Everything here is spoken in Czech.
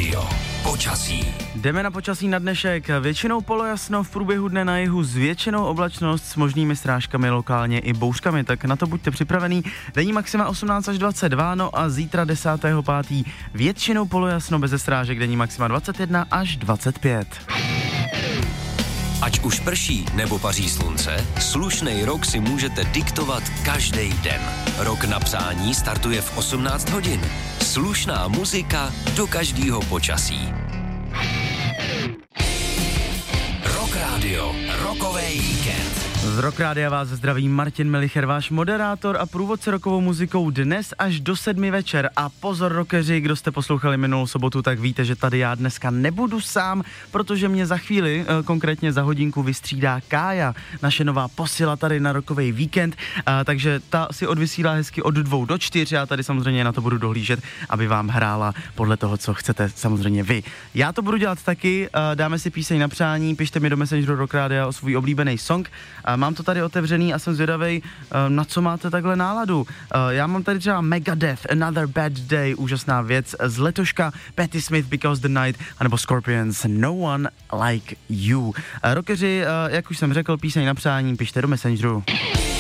Radio. Počasí. Jdeme na počasí na dnešek. Většinou polojasno, v průběhu dne na jihu s většinou oblačnost s možnými srážkami, lokálně i bouřkami, tak na to buďte připravený. Denní maxima 18 až 22, no a zítra 10.5. většinou polojasno bez srážek, denní maxima 21 až 25. Ať už prší nebo paří slunce, slušnej rok si můžete diktovat každý den. Rok na psání startuje v 18 hodin. Slušná muzika do každého počasí. Rock Radio, rokovej víkend. Z Rock Rádia vás zdraví Martin Melicher, váš moderátor a průvodce rokovou muzikou dnes až do 7 večer. A pozor rockeři, kdo jste poslouchali minulou sobotu, tak víte, že tady já dneska nebudu sám, protože mě za chvíli, konkrétně za hodinku, vystřídá Kája, naše nová posila tady na rokovej víkend, takže ta si odvysílá hezky od 2 do 4, já tady samozřejmě na to budu dohlížet, aby vám hrála podle toho, co chcete samozřejmě vy. Já to budu dělat taky, dáme si píseň na přání, pište mi do Messengeru Rock Rádia o svůj oblíbený song. Mám to tady otevřený a jsem zvědavej, na co máte takhle náladu. Já mám tady třeba Megadeth, Another Bad Day, úžasná věc z letoška, Patti Smith, Because the Night, anebo Scorpions, No One Like You. Rockeři, jak už jsem řekl, píseň na přání, pište do Messengeru.